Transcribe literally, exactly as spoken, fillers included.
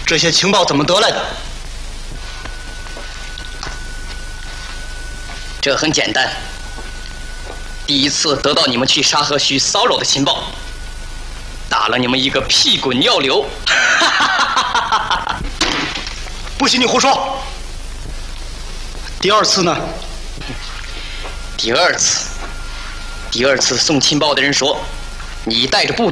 这些情报怎么得来的？ 这很简单。第一次得到你们去沙河区骚扰的情报，打了你们一个屁滚尿流。 不许你胡说！第二次呢？ 第二次，第二次送情报的人说，你带着部